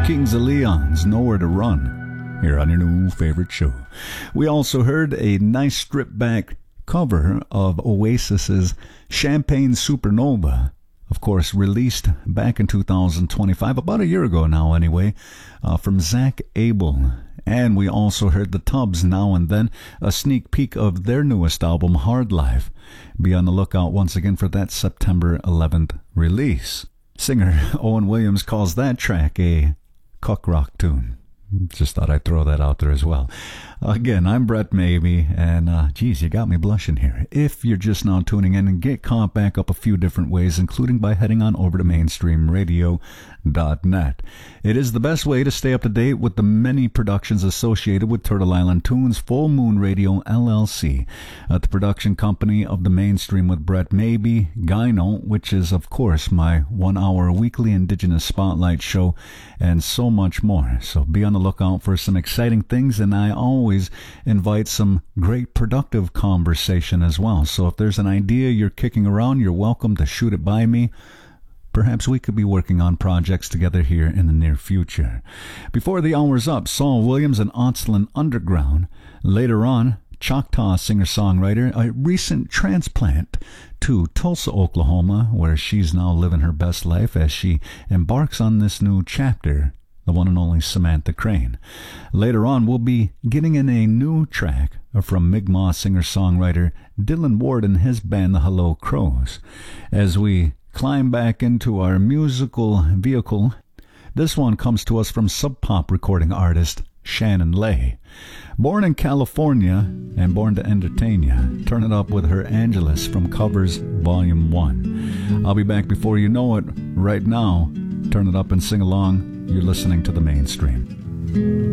Kings of Leon's Nowhere to Run, here on your new favorite show. We also heard a nice stripped back cover of Oasis's Champagne Supernova, of course released back in 2025, about a year ago now anyway, from Zach Abel. And we also heard the Tubs Now and Then, a sneak peek of their newest album, Hard Life. Be on the lookout once again for that September 11th release. Singer Owen Williams calls that track a cuck rock tune. Just thought I'd throw that out there as well. Again, I'm Brett Maybe, and geez, you got me blushing here. If you're just now tuning in, and get caught back up a few different ways, including by heading on over to mainstreamradio.net. It is the best way to stay up to date with the many productions associated with Turtle Island Tunes, Full Moon Radio LLC, the production company of the Mainstream with Brett Maybe, Gyno, which is of course my 1 hour weekly Indigenous Spotlight show, and so much more. So be on the lookout for some exciting things, and I always invite some great productive conversation as well. So if there's an idea you're kicking around, you're welcome to shoot it by me. Perhaps we could be working on projects together here in the near future. Before the hour's up, Saul Williams and Otslin Underground. Later on, Choctaw singer-songwriter, a recent transplant to Tulsa, Oklahoma, where she's now living her best life as she embarks on this new chapter, the one and only Samantha Crane. Later on, we'll be getting in a new track from Mi'kmaq singer-songwriter Dylan Ward and his band, the Hello Crows. As we climb back into our musical vehicle, this one comes to us from Sub Pop recording artist Shannon Lay. Born in California and born to entertain ya, turn it up with her Angelus from Covers Volume 1. I'll be back before you know it. Right now, turn it up and sing along. You're listening to The Mainstream.